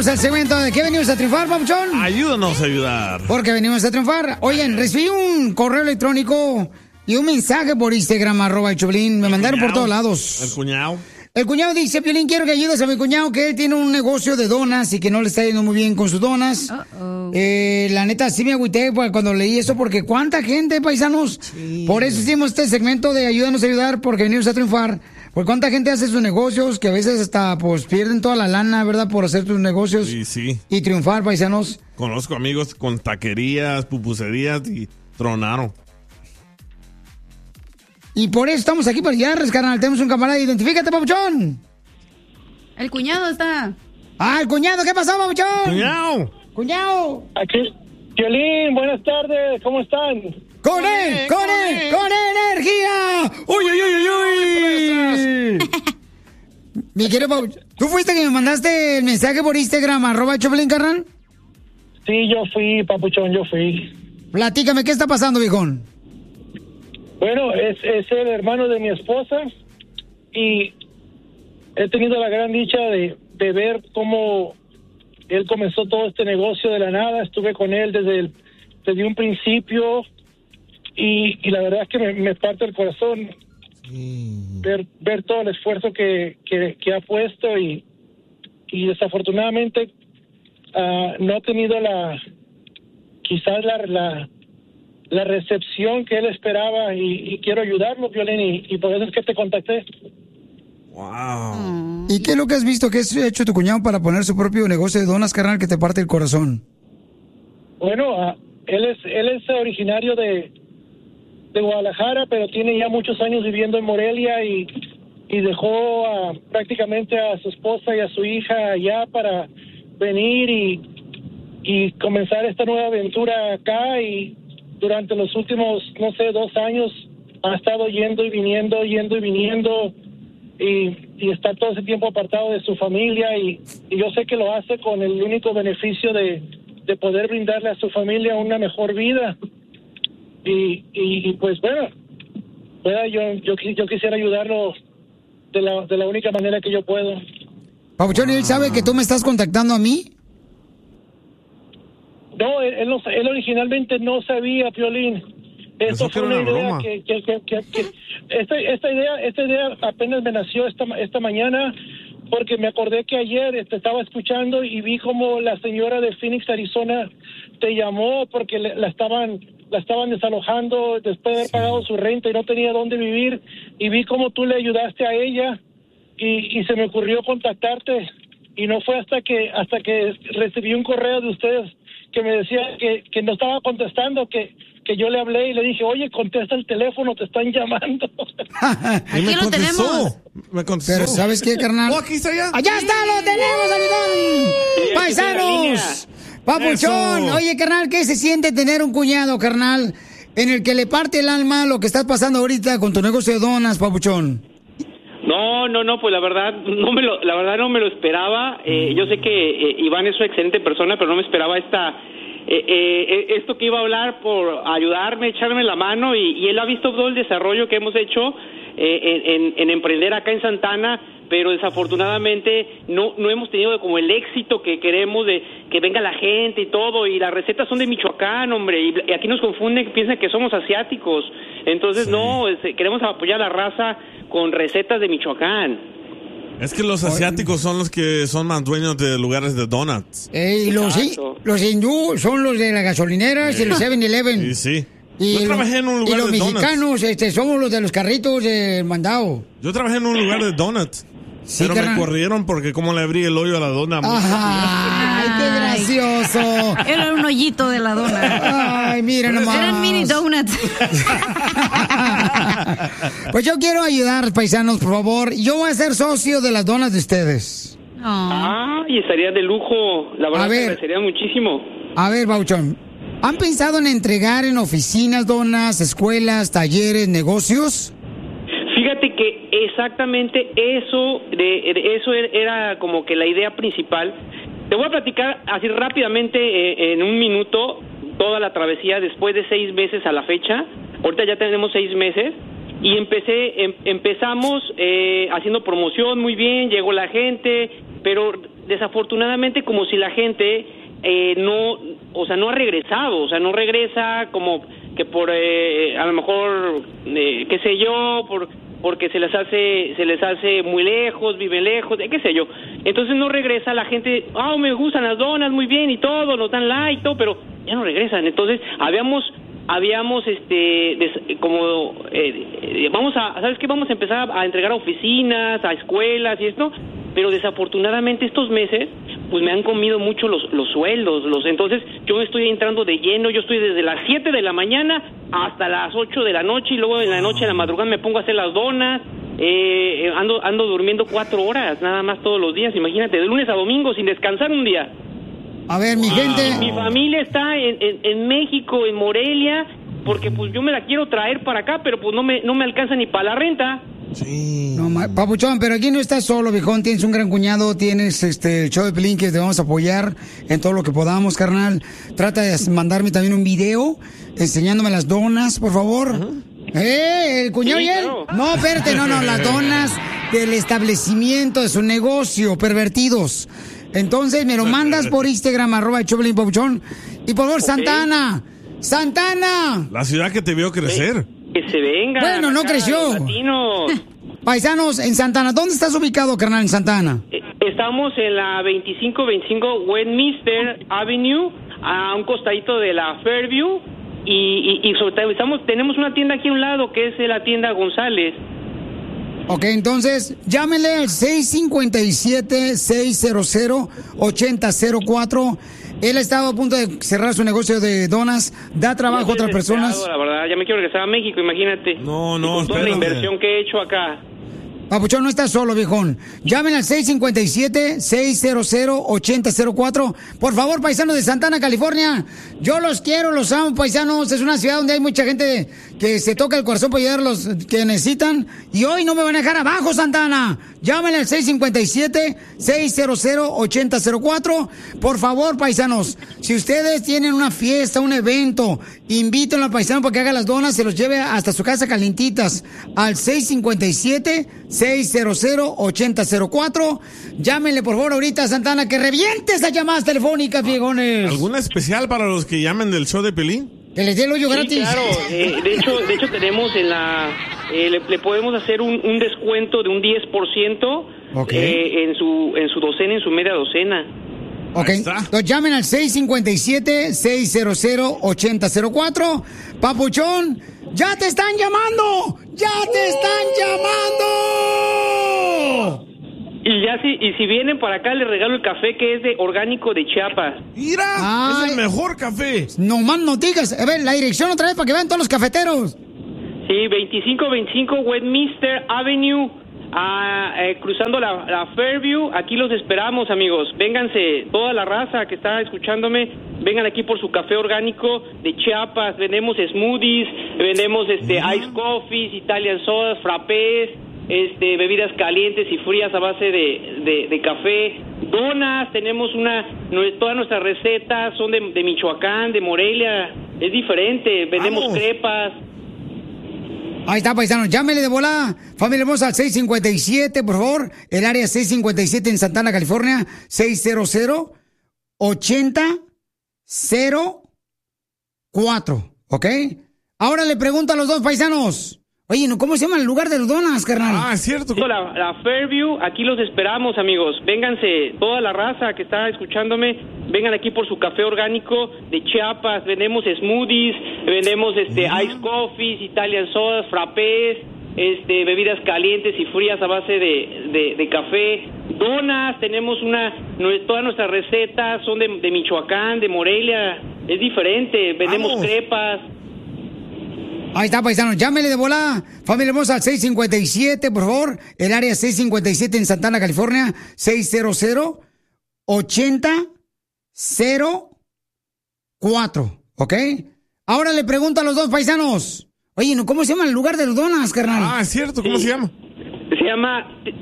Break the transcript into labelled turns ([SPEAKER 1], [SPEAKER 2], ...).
[SPEAKER 1] Llegamos al segmento de ¿qué venimos a triunfar, papuchón?
[SPEAKER 2] Ayúdanos a ayudar.
[SPEAKER 1] Porque venimos a triunfar. Oigan, recibí un correo electrónico y un mensaje por Instagram, @el Choplin. Me mandaron por todos lados.
[SPEAKER 2] El cuñado.
[SPEAKER 1] El cuñado dice, Piolín, quiero que ayudes a mi cuñado, que él tiene un negocio de donas y que no le está yendo muy bien con sus donas. La neta, sí me agüité cuando leí eso, porque cuánta gente, paisanos. Sí. Por eso hicimos este segmento de ayúdanos a ayudar, porque venimos a triunfar. Porque cuánta gente hace sus negocios, que a veces hasta pues pierden toda la lana, ¿verdad? Por hacer sus negocios.
[SPEAKER 2] Sí, sí.
[SPEAKER 1] Y triunfar, paisanos.
[SPEAKER 2] Conozco amigos con taquerías, pupuserías y tronaron.
[SPEAKER 1] Y por eso estamos aquí para ayudarles, carnal. Tenemos un camarada. Identifícate, papuchón.
[SPEAKER 3] El cuñado está.
[SPEAKER 1] Ah, el cuñado. ¿Qué pasó, papuchón?
[SPEAKER 2] Cuñado.
[SPEAKER 1] Cuñado.
[SPEAKER 4] Aquí. Piolín, buenas tardes. ¿Cómo están?
[SPEAKER 1] ¡Con energía! ¡Uy, uy, uy, uy! Mi querido papuchón, ¿tú fuiste que me mandaste el mensaje por Instagram, @Choplin, carnal?
[SPEAKER 4] Sí, yo fui, papuchón, yo fui.
[SPEAKER 1] Platícame, ¿qué está pasando, viejón?
[SPEAKER 4] Bueno, es el hermano de mi esposa y he tenido la gran dicha de ver cómo él comenzó todo este negocio de la nada. Estuve con él desde un principio y la verdad es que me parte el corazón ver todo el esfuerzo que ha puesto y desafortunadamente no ha tenido quizás la recepción que él esperaba y quiero ayudarlo, Piolín, y por eso es que te contacté.
[SPEAKER 2] Wow.
[SPEAKER 1] ¿Y qué es lo que has visto que ha hecho tu cuñado para poner su propio negocio de donas, carnal, que te parte el corazón?
[SPEAKER 4] Bueno, él es originario de Guadalajara, pero tiene ya muchos años viviendo en Morelia y dejó prácticamente a su esposa y a su hija allá para venir y comenzar esta nueva aventura acá, y durante los últimos, 2 años ha estado yendo y viniendo y está todo ese tiempo apartado de su familia y yo sé que lo hace con el único beneficio de poder brindarle a su familia una mejor vida y pues bueno, yo quisiera ayudarlo de la única manera que yo puedo.
[SPEAKER 1] Papuchón, ¿él sabe que tú me estás contactando a mí?
[SPEAKER 4] No, él originalmente no sabía, Piolín. Esto fue una idea que esta idea apenas me nació esta mañana, porque me acordé que ayer te estaba escuchando y vi como la señora de Phoenix, Arizona, te llamó porque la estaban desalojando después de haber pagado su renta y no tenía dónde vivir, y vi cómo tú le ayudaste a ella y se me ocurrió contactarte, y no fue hasta que recibí un correo de ustedes que me decía que no estaba contestando, que yo le hablé y le dije, oye, contesta el teléfono, te están llamando.
[SPEAKER 3] Aquí lo tenemos.
[SPEAKER 2] Me contestó.
[SPEAKER 1] Pero ¿sabes qué, carnal?
[SPEAKER 2] Oh, aquí está ya.
[SPEAKER 1] ¡Allá está! ¡Lo tenemos, amigón! ¡Paisanos! ¡Papuchón!
[SPEAKER 2] Eso.
[SPEAKER 1] Oye, carnal, ¿qué se siente tener un cuñado, carnal, en el que le parte el alma lo que estás pasando ahorita con tu negocio de donas, papuchón?
[SPEAKER 5] No, pues la verdad no me lo esperaba. Yo sé que Iván es una excelente persona, pero no me esperaba esto que iba a hablar por ayudarme, echarme la mano, y él ha visto todo el desarrollo que hemos hecho en emprender acá en Santana, pero desafortunadamente no hemos tenido como el éxito que queremos, de que venga la gente y todo, y las recetas son de Michoacán, hombre, y aquí nos confunden, piensan que somos asiáticos. Entonces sí. No, queremos apoyar a la raza con recetas de Michoacán.
[SPEAKER 2] Es que los asiáticos son los que son más dueños de lugares de donuts.
[SPEAKER 1] Los hindú son los de las gasolineras y el 7-Eleven.
[SPEAKER 2] Sí.
[SPEAKER 1] Y
[SPEAKER 2] yo trabajé en un lugar de donuts. Y
[SPEAKER 1] los mexicanos somos los de los carritos de mandado.
[SPEAKER 2] Yo trabajé en un lugar de donuts. Sí, pero me corrieron porque como le abrí el hoyo a la dona.
[SPEAKER 1] ¡Ay, qué gracioso!
[SPEAKER 3] Era un hoyito de la dona.
[SPEAKER 1] Ay, mira nomás.
[SPEAKER 3] Eran mini donuts.
[SPEAKER 1] Pues yo quiero ayudar, paisanos, por favor. Yo voy a ser socio de las donas de ustedes.
[SPEAKER 5] Y estaría de lujo. La verdad, me agradecería muchísimo.
[SPEAKER 1] A ver, Bauchón, ¿han pensado en entregar en oficinas donas, escuelas, talleres, negocios?
[SPEAKER 5] Fíjate que exactamente eso era como que la idea principal. Te voy a platicar así rápidamente en un minuto toda la travesía después de 6 meses a la fecha. Ahorita ya tenemos 6 meses y empezamos haciendo promoción muy bien, llegó la gente, pero desafortunadamente como si la gente no ha regresado, o sea, no regresa como que por a lo mejor qué sé yo, porque se les hace muy lejos, viven lejos, qué sé yo. Entonces no regresa la gente, me gustan las donas, muy bien y todo, nos dan like, todo, pero ya no regresan. Entonces habíamos ¿sabes qué? Vamos a empezar a entregar a oficinas, a escuelas y esto, pero desafortunadamente estos meses pues me han comido mucho los sueldos, entonces yo me estoy entrando de lleno, yo estoy desde las 7 de la mañana hasta las 8 de la noche y luego en la noche, en la madrugada me pongo a hacer las donas, ando durmiendo 4 horas nada más todos los días, imagínate, de lunes a domingo sin descansar un día.
[SPEAKER 1] A ver, mi gente...
[SPEAKER 5] Mi familia está en México, en Morelia, porque pues yo me la quiero traer para acá, pero pues no me alcanza ni para la renta.
[SPEAKER 1] Sí. No, papuchón, pero aquí no estás solo, viejón. Tienes un gran cuñado, tienes el show de Pelín que te vamos a apoyar en todo lo que podamos, carnal. Trata de mandarme también un video enseñándome las donas, por favor. El cuñado y él. Claro. No, espérate, no, las donas del establecimiento de su negocio, pervertidos. Entonces me lo mandas por Instagram, @Choplin Papuchón. Y por favor, okay. Santana.
[SPEAKER 2] La ciudad que te vio crecer.
[SPEAKER 5] Que se venga.
[SPEAKER 1] Bueno, no creció. Paisanos, en Santana. ¿Dónde estás ubicado, carnal, en Santana?
[SPEAKER 5] Estamos en la 2525 Westminster Avenue, a un costadito de la Fairview. Y sobre todo tenemos una tienda aquí a un lado, que es la tienda González.
[SPEAKER 1] Ok, entonces, llámenle al 657-600-8004. Él ha estado a punto de cerrar su negocio de donas, da trabajo a otras personas.
[SPEAKER 5] La verdad, ya me quiero regresar a México, imagínate.
[SPEAKER 2] No,
[SPEAKER 5] con toda la inversión que he hecho acá.
[SPEAKER 1] Papuchón, no estás solo, viejón. Llamen al 657-600-8004. Por favor, paisanos de Santana, California. Yo los quiero, los amo, paisanos. Es una ciudad donde hay mucha gente que se toca el corazón para ayudar a los que necesitan. Y hoy no me van a dejar abajo, Santana. Llámenle al 657-600-8004. Por favor, paisanos, si ustedes tienen una fiesta, un evento, inviten al paisano para que haga las donas, se los lleve hasta su casa calientitas. Al 657-600-8004. Llámenle, por favor, ahorita a Santana, que reviente esas llamadas telefónicas, viejones.
[SPEAKER 2] ¿Alguna especial para los que llamen del show de Pelín?
[SPEAKER 1] Que les dé el hoyo gratis.
[SPEAKER 5] Claro, de hecho tenemos le podemos hacer un descuento de un 10%, okay. en su docena, en su media docena.
[SPEAKER 1] Ok, entonces llamen al 657-600-8004. Papuchón, ¡ya te están llamando! ¡Ya te están llamando!
[SPEAKER 5] Y si vienen para acá, les regalo el café que es de orgánico de Chiapas.
[SPEAKER 2] ¡Mira! ¡Es el mejor café!
[SPEAKER 1] No más no digas. A ver, la dirección otra vez para que vean todos los cafeteros.
[SPEAKER 5] Sí, 2525 Westminster Avenue, cruzando la Fairview. Aquí los esperamos, amigos. Vénganse, toda la raza que está escuchándome, vengan aquí por su café orgánico de Chiapas. Vendemos smoothies, vendemos ice coffees, Italian sodas, frappés, bebidas calientes y frías a base de café, donas. Tenemos todas nuestras recetas son de Michoacán, de Morelia, es diferente. Vendemos crepas.
[SPEAKER 1] Ahí está, paisanos, llámele de volada. Familia hermosa, al 657, por favor. El área 657 en Santana, California. 600-8004. ¿Ok? Ahora le pregunto a los dos paisanos. Oye, ¿cómo se llama el lugar de las donas, carnal?
[SPEAKER 2] Es cierto.
[SPEAKER 5] La Fairview, aquí los esperamos, amigos. Vénganse, toda la raza que está escuchándome, vengan aquí por su café orgánico de Chiapas. Vendemos smoothies, vendemos ice coffees, Italian sodas, frappés, bebidas calientes y frías a base de café, donas. Tenemos todas nuestras recetas son de Michoacán, de Morelia, es diferente. Vendemos crepas.
[SPEAKER 1] Ahí está, paisanos, llámele de volada. Familia hermosa, al 657, por favor. El área 657 en Santana, California. 600-8004. ¿Ok? Ahora le pregunto a los dos paisanos. Oye, ¿cómo se llama el lugar de las donas, carnal?
[SPEAKER 2] Es cierto, ¿cómo se llama?
[SPEAKER 5] Se llama